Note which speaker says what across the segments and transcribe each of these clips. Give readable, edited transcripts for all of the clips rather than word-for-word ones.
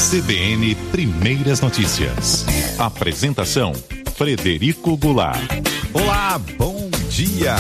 Speaker 1: CBN Primeiras Notícias. Apresentação: Frederico Goulart.
Speaker 2: Olá, bom dia.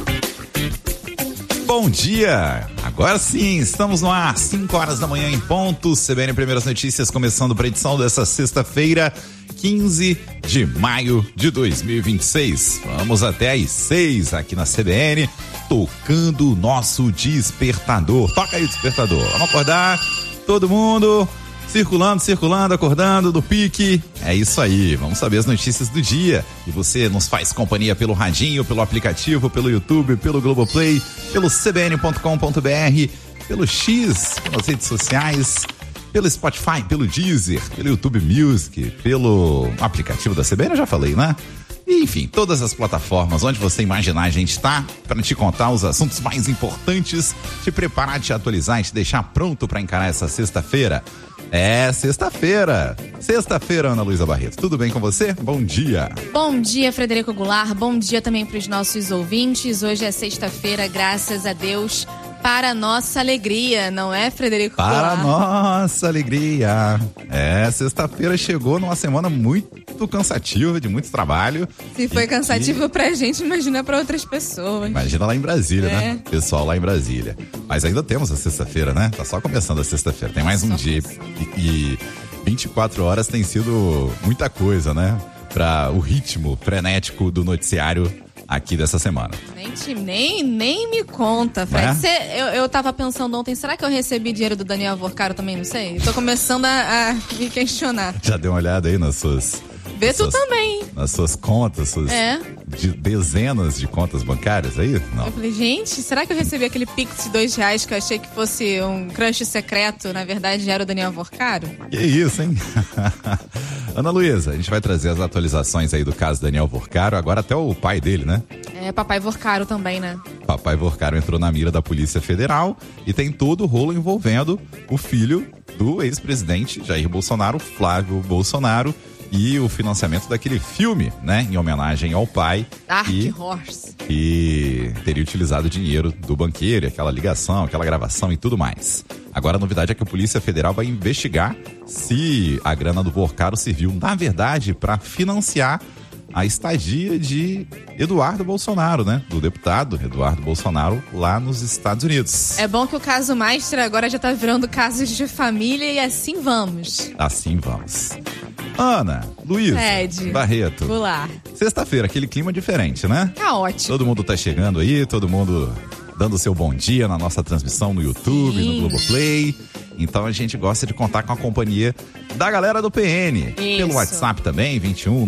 Speaker 2: Bom dia. Agora sim, estamos no ar, 5 horas da manhã em ponto. CBN Primeiras Notícias começando para a edição dessa sexta-feira, 15 de maio de 2026. Vamos até às 6 aqui na CBN, tocando o nosso despertador. Toca aí o despertador. Vamos acordar, todo mundo circulando, acordando do pique. É isso aí, vamos saber as notícias do dia. E você nos faz companhia pelo radinho, pelo aplicativo, pelo YouTube, pelo Globoplay, pelo cbn.com.br, pelo X, pelas redes sociais, pelo Spotify, pelo Deezer, pelo YouTube Music, pelo aplicativo da CBN, eu já falei, né? Enfim, todas as plataformas onde você imaginar a gente tá, para te contar os assuntos mais importantes, te preparar, te atualizar e te deixar pronto para encarar essa sexta-feira. É sexta-feira, Ana Luísa Barreto, tudo bem com você? Bom dia.
Speaker 3: Bom dia, Frederico Goulart, bom dia também para os nossos ouvintes. Hoje é sexta-feira, graças a Deus, para nossa alegria, não é, Frederico Goulart?
Speaker 2: Para nossa alegria. Sexta-feira chegou numa semana muito cansativa, de muito trabalho.
Speaker 3: Se foi cansativo pra gente, imagina pra outras pessoas.
Speaker 2: Imagina lá em Brasília, né? Pessoal lá em Brasília. Mas ainda temos a sexta-feira, né? Tá só começando a sexta-feira. Tem mais um dia e 24 horas tem sido muita coisa, né? Para o ritmo frenético do noticiário aqui dessa semana.
Speaker 3: Nem me conta, Fred. Eu tava pensando ontem, será que eu recebi dinheiro do Daniel Vorcaro também? Não sei. Tô começando a me questionar.
Speaker 2: Já deu uma olhada aí nas suas...
Speaker 3: Vê tu também.
Speaker 2: Nas suas contas, dezenas de contas bancárias aí? Não.
Speaker 3: Eu falei, gente, será que eu recebi aquele Pix de R$2 que eu achei que fosse um crush secreto? Na verdade, já era o Daniel Vorcaro?
Speaker 2: Que isso, hein? Ana Luísa, a gente vai trazer as atualizações aí do caso Daniel Vorcaro, agora até o pai dele, né?
Speaker 3: Papai Vorcaro também, né?
Speaker 2: Papai Vorcaro entrou na mira da Polícia Federal e tem todo o rolo envolvendo o filho do ex-presidente Jair Bolsonaro, Flávio Bolsonaro, e o financiamento daquele filme, né, em homenagem ao pai.
Speaker 3: Dark Horse.
Speaker 2: E teria utilizado o dinheiro do banqueiro, aquela ligação, aquela gravação e tudo mais. Agora a novidade é que a Polícia Federal vai investigar se a grana do Vorcaro serviu, na verdade, para financiar a estadia de Eduardo Bolsonaro, né? Do deputado Eduardo Bolsonaro lá nos Estados Unidos.
Speaker 3: É bom que o caso Master agora já tá virando casos de família e assim vamos.
Speaker 2: Assim vamos. Ana, Luísa, Barreto.
Speaker 3: Goulart.
Speaker 2: Sexta-feira, aquele clima diferente, né?
Speaker 3: Tá ótimo.
Speaker 2: Todo mundo tá chegando aí, todo mundo dando seu bom dia na nossa transmissão no YouTube, no Globoplay. Então a gente gosta de contar com a companhia da galera do PN.
Speaker 3: Isso.
Speaker 2: Pelo WhatsApp também, 21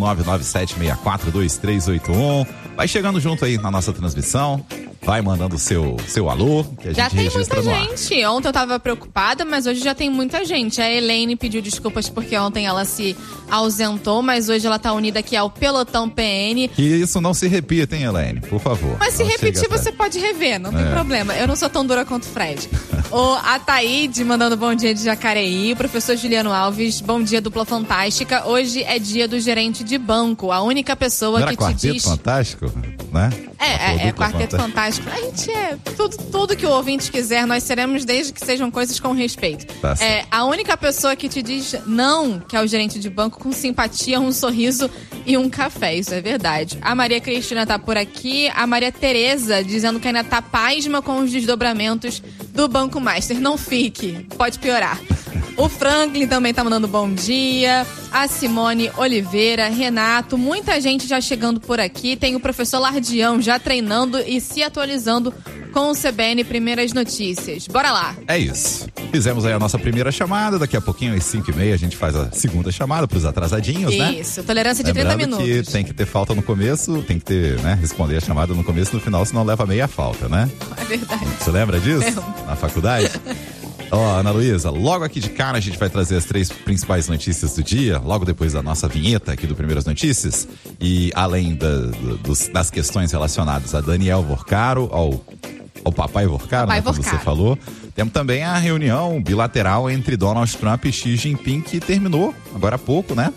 Speaker 2: 997 2381. Vai chegando junto aí na nossa transmissão. Vai mandando o seu alô, que a gente registra no ar.
Speaker 3: Já tem muita gente. Ontem eu tava preocupada, mas hoje já tem muita gente. A Elaine pediu desculpas porque ontem ela se ausentou, mas hoje ela tá unida aqui ao Pelotão PN.
Speaker 2: Que isso não se repita, hein, Elaine? Por favor.
Speaker 3: Mas se repetir, você pode rever, não tem problema. Eu não sou tão dura quanto o Fred. A Taíde mandando bom dia de Jacareí. O professor Juliano Alves, bom dia, dupla fantástica. Hoje é dia do gerente de banco. A única pessoa
Speaker 2: não
Speaker 3: que
Speaker 2: era
Speaker 3: te diz...
Speaker 2: Fantástico, né?
Speaker 3: É Quarteto Fantástico. A gente tudo que o ouvinte quiser, nós seremos desde que sejam coisas com respeito.
Speaker 2: Tá
Speaker 3: a única pessoa que te diz não, que é o gerente de banco, com simpatia, um sorriso e um café. Isso é verdade. A Maria Cristina tá por aqui. A Maria Tereza dizendo que ainda tá pasma com os desdobramentos do Banco Master. Não fique, pode piorar. O Franklin também tá mandando bom dia. A Simone Oliveira, Renato, muita gente já chegando por aqui. Tem o professor Lardião já treinando e se atualizando com o CBN Primeiras Notícias. Bora lá.
Speaker 2: É isso. Fizemos aí a nossa primeira chamada. Daqui a pouquinho, às 5h30, a gente faz a segunda chamada pros atrasadinhos, né?
Speaker 3: Isso, tolerância de
Speaker 2: Lembrando
Speaker 3: 30 minutos.
Speaker 2: Que tem que ter falta no começo, tem que ter, né? Responder a chamada no começo e no final, senão leva meia falta, né?
Speaker 3: É verdade.
Speaker 2: Você lembra disso?
Speaker 3: Não.
Speaker 2: Na faculdade? Ana Luísa, logo aqui de cara a gente vai trazer as 3 principais notícias do dia, logo depois da nossa vinheta aqui do Primeiras Notícias. E além das questões relacionadas a Daniel Vorcaro, ao papai Vorcaro, né, como você falou, temos também a reunião bilateral entre Donald Trump e Xi Jinping, que terminou agora há pouco, né?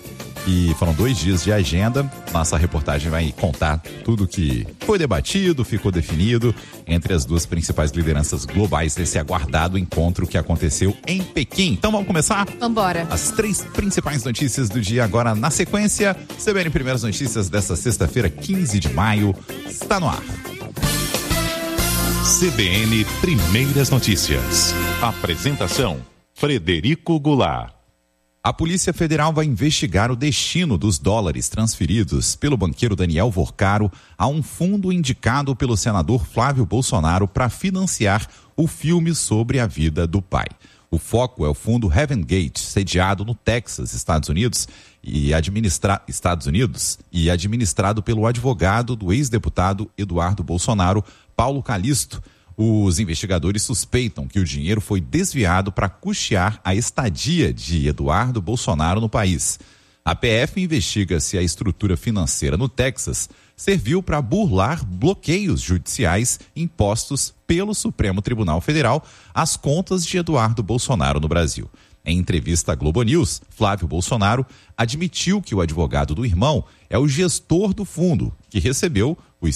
Speaker 2: E foram 2 dias de agenda. Nossa reportagem vai contar tudo que foi debatido, ficou definido entre as 2 principais lideranças globais desse aguardado encontro que aconteceu em Pequim. Então vamos começar?
Speaker 3: Vambora.
Speaker 2: As 3 principais notícias do dia agora na sequência. CBN Primeiras Notícias desta sexta-feira, 15 de maio, está no ar.
Speaker 1: CBN Primeiras Notícias. Apresentação: Frederico Goulart.
Speaker 2: A Polícia Federal vai investigar o destino dos dólares transferidos pelo banqueiro Daniel Vorcaro a um fundo indicado pelo senador Flávio Bolsonaro para financiar o filme sobre a vida do pai. O foco é o fundo Heaven Gate, sediado no Texas, Estados Unidos, e administrado pelo advogado do ex-deputado Eduardo Bolsonaro, Paulo Calixto. Os investigadores suspeitam que o dinheiro foi desviado para custear a estadia de Eduardo Bolsonaro no país. A PF investiga se a estrutura financeira no Texas serviu para burlar bloqueios judiciais impostos pelo Supremo Tribunal Federal às contas de Eduardo Bolsonaro no Brasil. Em entrevista à Globo News, Flávio Bolsonaro admitiu que o advogado do irmão é o gestor do fundo, que recebeu os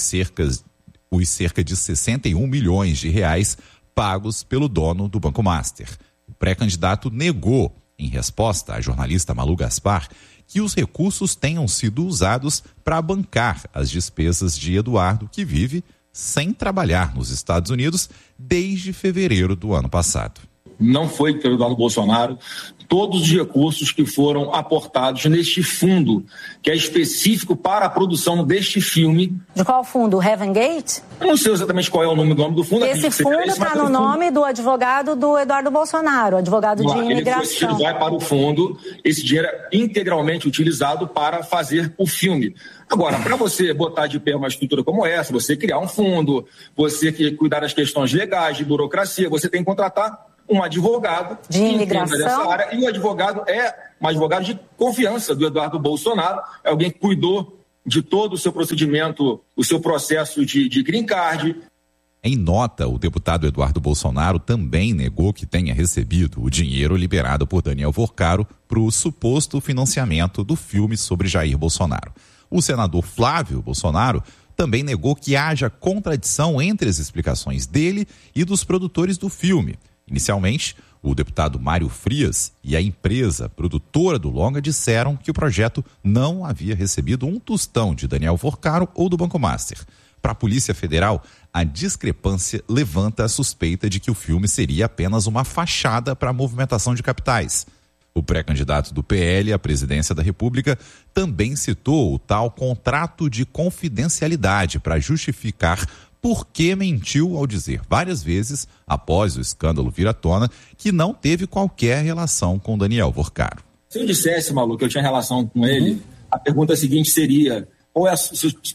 Speaker 2: cerca de 61 milhões de reais pagos pelo dono do Banco Master. O pré-candidato negou, em resposta à jornalista Malu Gaspar, que os recursos tenham sido usados para bancar as despesas de Eduardo, que vive sem trabalhar nos Estados Unidos desde fevereiro do ano passado.
Speaker 4: Não foi pelo Eduardo Bolsonaro. Todos os recursos que foram aportados neste fundo, que é específico para a produção deste filme.
Speaker 5: De qual fundo? O Heaven Gate?
Speaker 4: Eu não sei exatamente qual é o nome do fundo.
Speaker 5: Esse fundo está no nome do advogado do Eduardo Bolsonaro, advogado de imigração.
Speaker 4: Ele vai para o fundo, esse dinheiro é integralmente utilizado para fazer o filme. Agora, para você botar de pé uma estrutura como essa, você criar um fundo, você cuidar das questões legais, de burocracia, você tem que contratar um advogado
Speaker 5: de imigração
Speaker 4: dessa área, e o advogado é um advogado de confiança do Eduardo Bolsonaro, é alguém que cuidou de todo o seu procedimento, o seu processo de green card.
Speaker 2: Em nota, o deputado Eduardo Bolsonaro também negou que tenha recebido o dinheiro liberado por Daniel Vorcaro para o suposto financiamento do filme sobre Jair Bolsonaro. O senador Flávio Bolsonaro também negou que haja contradição entre as explicações dele e dos produtores do filme. Inicialmente, o deputado Mário Frias e a empresa produtora do longa disseram que o projeto não havia recebido um tostão de Daniel Vorcaro ou do Banco Master. Para a Polícia Federal, a discrepância levanta a suspeita de que o filme seria apenas uma fachada para a movimentação de capitais. O pré-candidato do PL à presidência da República também citou o tal contrato de confidencialidade para justificar por que mentiu ao dizer várias vezes, após o escândalo vir à tona, que não teve qualquer relação com Daniel Vorcaro.
Speaker 4: Se eu dissesse, Malu, que eu tinha relação com ele, a pergunta seguinte seria: qual é a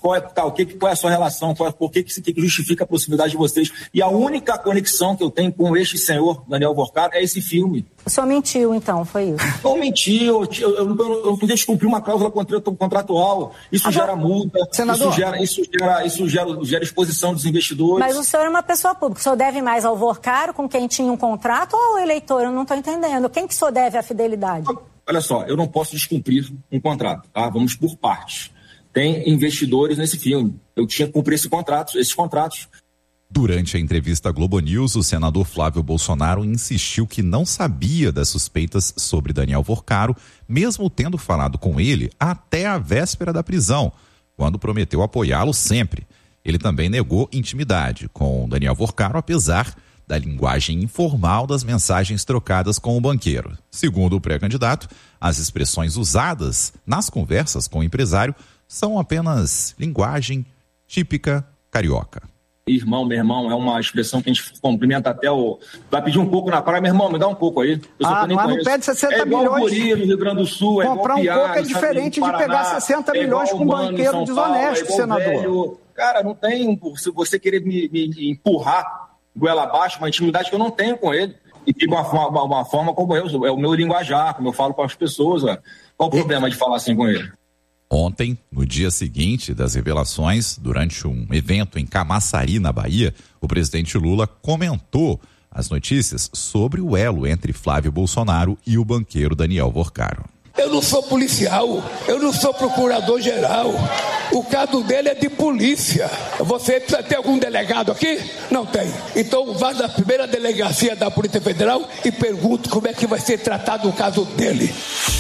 Speaker 4: sua relação? Por que justifica a proximidade de vocês? E a única conexão que eu tenho com este senhor, Daniel Vorcaro, é esse filme.
Speaker 5: O senhor mentiu, então, foi isso?
Speaker 4: Não menti, eu não podia descumprir uma cláusula contratual. Isso gera multa, senador, isso gera exposição dos investidores.
Speaker 5: Mas o senhor é uma pessoa pública. O senhor deve mais ao Vorcaro, com quem tinha um contrato, ou ao eleitor? Eu não estou entendendo. Quem que o senhor deve a fidelidade?
Speaker 4: Olha só, eu não posso descumprir um contrato, tá? Vamos por partes. Tem investidores nesse filme. Eu tinha que cumprir esses contratos.
Speaker 2: Durante a entrevista à Globo News, o senador Flávio Bolsonaro insistiu que não sabia das suspeitas sobre Daniel Vorcaro, mesmo tendo falado com ele até a véspera da prisão, quando prometeu apoiá-lo sempre. Ele também negou intimidade com Daniel Vorcaro, apesar da linguagem informal das mensagens trocadas com o banqueiro. Segundo o pré-candidato, as expressões usadas nas conversas com o empresário são apenas linguagem típica carioca.
Speaker 4: Irmão, meu irmão, é uma expressão que a gente cumprimenta até o... Vai pedir um pouco na praia, meu irmão, me dá um pouco aí.
Speaker 6: Mas não pede 60 milhões.
Speaker 4: É igual Guri, no Rio Grande do Sul,
Speaker 6: comprar um pouco é diferente de pegar 60 milhões com um banqueiro desonesto, senador.
Speaker 4: Velho. Cara, não tem... Se você querer me empurrar goela abaixo, uma intimidade que eu não tenho com ele. E de uma forma como é o meu linguajar, como eu falo com as pessoas. Qual o problema de falar assim com ele?
Speaker 2: Ontem, no dia seguinte das revelações, durante um evento em Camaçari, na Bahia, o presidente Lula comentou as notícias sobre o elo entre Flávio Bolsonaro e o banqueiro Daniel Vorcaro.
Speaker 7: Eu não sou policial, eu não sou procurador-geral. O caso dele é de polícia. Você precisa ter algum delegado aqui? Não tem. Então vá na primeira delegacia da Polícia Federal e pergunte como é que vai ser tratado o caso dele.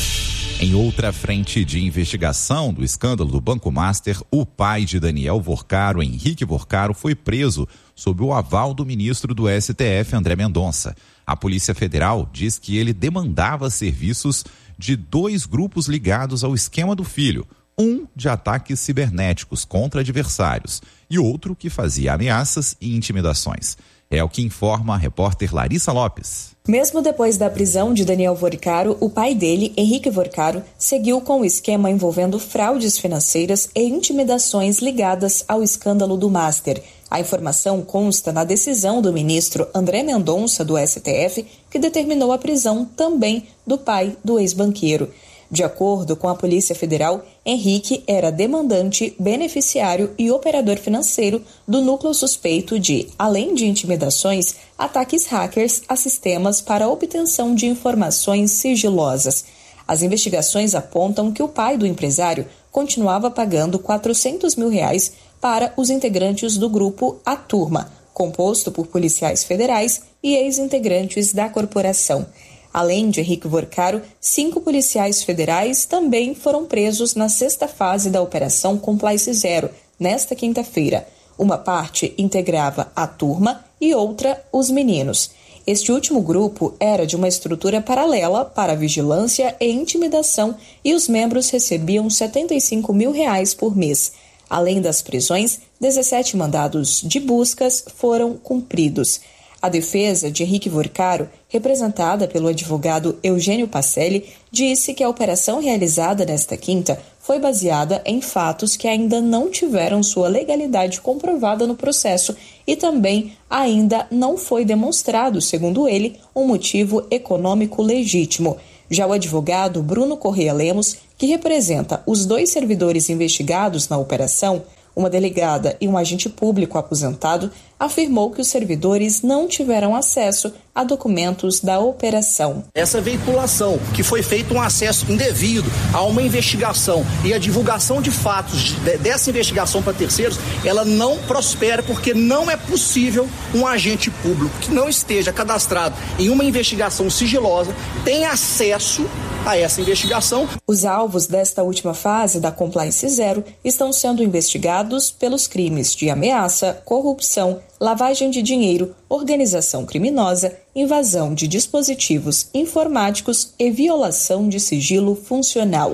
Speaker 2: Em outra frente de investigação do escândalo do Banco Master, o pai de Daniel Vorcaro, Henrique Vorcaro, foi preso sob o aval do ministro do STF, André Mendonça. A Polícia Federal diz que ele demandava serviços de 2 grupos ligados ao esquema do filho, um de ataques cibernéticos contra adversários e outro que fazia ameaças e intimidações. É o que informa a repórter Larissa Lopes.
Speaker 8: Mesmo depois da prisão de Daniel Vorcaro, o pai dele, Henrique Vorcaro, seguiu com o esquema envolvendo fraudes financeiras e intimidações ligadas ao escândalo do Master. A informação consta na decisão do ministro André Mendonça, do STF, que determinou a prisão também do pai do ex-banqueiro. De acordo com a Polícia Federal, Henrique era demandante, beneficiário e operador financeiro do núcleo suspeito de, além de intimidações, ataques hackers a sistemas para obtenção de informações sigilosas. As investigações apontam que o pai do empresário continuava pagando R$400 mil para os integrantes do grupo A Turma, composto por policiais federais e ex-integrantes da corporação. Além de Henrique Vorcaro, 5 policiais federais também foram presos na 6ª fase da Operação Compliance Zero, nesta quinta-feira. Uma parte integrava a turma e outra os meninos. Este último grupo era de uma estrutura paralela para vigilância e intimidação e os membros recebiam R$75 mil por mês. Além das prisões, 17 mandados de buscas foram cumpridos. A defesa de Henrique Vorcaro, representada pelo advogado Eugênio Pacelli, disse que a operação realizada nesta quinta foi baseada em fatos que ainda não tiveram sua legalidade comprovada no processo e também ainda não foi demonstrado, segundo ele, um motivo econômico legítimo. Já o advogado Bruno Correia Lemos, que representa os 2 servidores investigados na operação, uma delegada e um agente público aposentado, afirmou que os servidores não tiveram acesso a documentos da operação.
Speaker 9: Essa veiculação, que foi feito um acesso indevido a uma investigação e a divulgação de fatos dessa investigação para terceiros, ela não prospera porque não é possível um agente público que não esteja cadastrado em uma investigação sigilosa tenha acesso a essa investigação.
Speaker 8: Os alvos desta última fase da Compliance Zero estão sendo investigados pelos crimes de ameaça, corrupção, lavagem de dinheiro, organização criminosa, invasão de dispositivos informáticos e violação de sigilo funcional.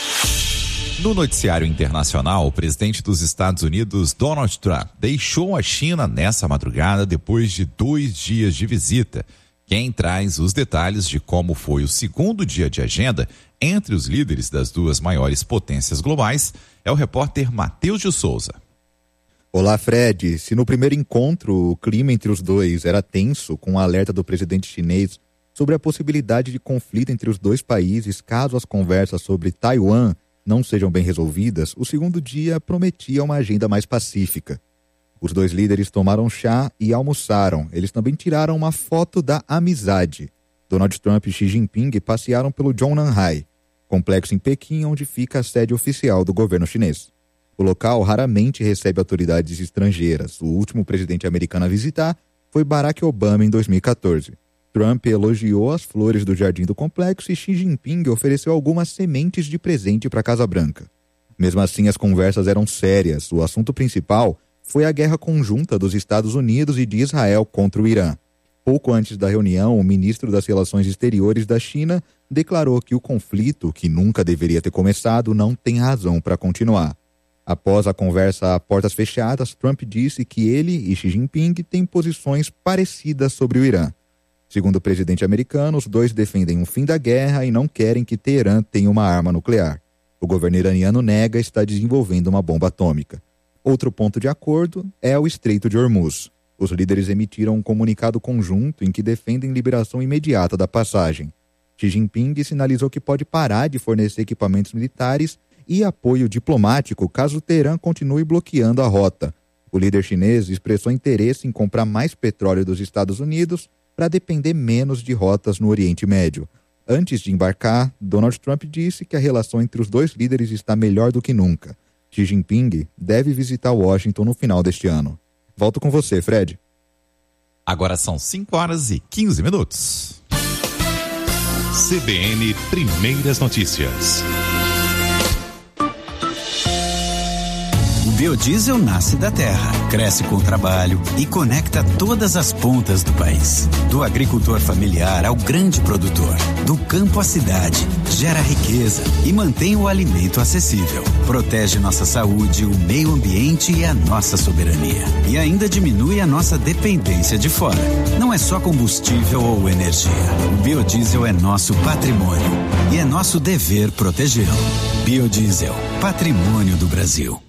Speaker 2: No noticiário internacional, o presidente dos Estados Unidos, Donald Trump, deixou a China nessa madrugada depois de 2 dias de visita. Quem traz os detalhes de como foi o segundo dia de agenda entre os líderes das 2 maiores potências globais é o repórter Matheus de Souza.
Speaker 10: Olá, Fred. Se no primeiro encontro o clima entre os dois era tenso, com o alerta do presidente chinês sobre a possibilidade de conflito entre os 2 países caso as conversas sobre Taiwan não sejam bem resolvidas, o segundo dia prometia uma agenda mais pacífica. Os 2 líderes tomaram chá e almoçaram. Eles também tiraram uma foto da amizade. Donald Trump e Xi Jinping passearam pelo Zhongnanhai, complexo em Pequim onde fica a sede oficial do governo chinês. O local raramente recebe autoridades estrangeiras. O último presidente americano a visitar foi Barack Obama em 2014. Trump elogiou as flores do jardim do complexo e Xi Jinping ofereceu algumas sementes de presente para a Casa Branca. Mesmo assim, as conversas eram sérias. O assunto principal foi a guerra conjunta dos Estados Unidos e de Israel contra o Irã. Pouco antes da reunião, o ministro das Relações Exteriores da China declarou que o conflito, que nunca deveria ter começado, não tem razão para continuar. Após a conversa a portas fechadas, Trump disse que ele e Xi Jinping têm posições parecidas sobre o Irã. Segundo o presidente americano, os 2 defendem um fim da guerra e não querem que Teherã tenha uma arma nuclear. O governo iraniano nega estar desenvolvendo uma bomba atômica. Outro ponto de acordo é o Estreito de Hormuz. Os líderes emitiram um comunicado conjunto em que defendem liberação imediata da passagem. Xi Jinping sinalizou que pode parar de fornecer equipamentos militares e apoio diplomático caso Teherã continue bloqueando a rota. O líder chinês expressou interesse em comprar mais petróleo dos Estados Unidos para depender menos de rotas no Oriente Médio. Antes de embarcar, Donald Trump disse que a relação entre os dois líderes está melhor do que nunca. Xi Jinping deve visitar Washington no final deste ano. Volto com você, Fred.
Speaker 2: Agora são 5h15.
Speaker 1: CBN Primeiras Notícias.
Speaker 11: O biodiesel nasce da terra, cresce com o trabalho e conecta todas as pontas do país. Do agricultor familiar ao grande produtor, do campo à cidade, gera riqueza e mantém o alimento acessível. Protege nossa saúde, o meio ambiente e a nossa soberania. E ainda diminui a nossa dependência de fora. Não é só combustível ou energia. O biodiesel é nosso patrimônio e é nosso dever protegê-lo. Biodiesel, patrimônio do Brasil.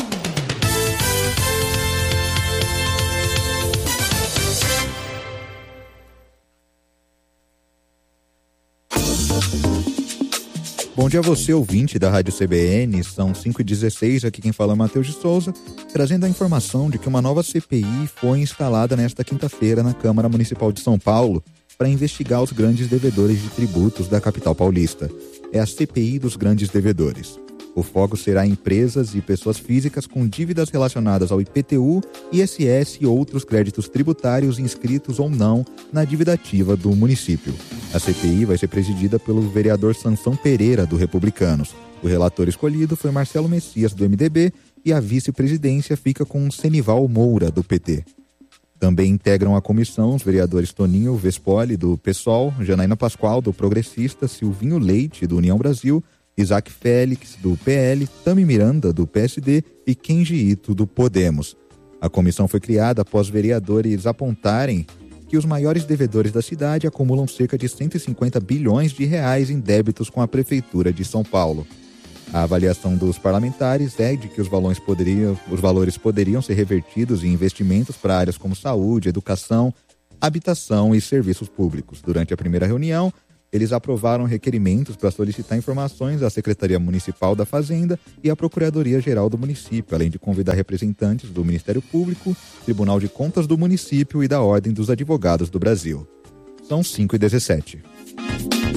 Speaker 10: Bom dia a você, ouvinte da Rádio CBN, são 5h16, aqui quem fala é Matheus de Souza, trazendo a informação de que uma nova CPI foi instalada nesta quinta-feira na Câmara Municipal de São Paulo para investigar os grandes devedores de tributos da capital paulista. É a CPI dos grandes devedores. O foco será empresas e pessoas físicas com dívidas relacionadas ao IPTU, ISS e outros créditos tributários inscritos ou não na dívida ativa do município. A CPI vai ser presidida pelo vereador Sansão Pereira, do Republicanos. O relator escolhido foi Marcelo Messias, do MDB, e a vice-presidência fica com Senival Moura, do PT. Também integram a comissão os vereadores Toninho Vespoli, do PSOL, Janaína Pascoal, do Progressista, Silvinho Leite, do União Brasil, Isaac Félix, do PL, Tami Miranda, do PSD e Kenji Ito, do Podemos. A comissão foi criada após vereadores apontarem que os maiores devedores da cidade acumulam cerca de 150 bilhões de reais em débitos com a Prefeitura de São Paulo. A avaliação dos parlamentares é de que os valores poderiam ser revertidos em investimentos para áreas como saúde, educação, habitação e serviços públicos. Durante a primeira reunião, eles aprovaram requerimentos para solicitar informações à Secretaria Municipal da Fazenda e à Procuradoria-Geral do município, além de convidar representantes do Ministério Público, Tribunal de Contas do município e da Ordem dos Advogados do Brasil. São 5h17.